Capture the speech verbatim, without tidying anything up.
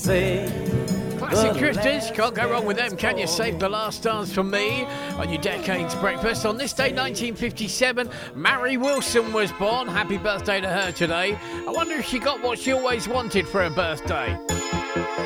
say. Classic Drifters, can't go wrong with them, can you? Save the Last Dance for me on your Decades Breakfast. On this day, nineteen fifty-seven, Mary Wilson was born. Happy birthday to her today. I wonder if she got what she always wanted for her birthday.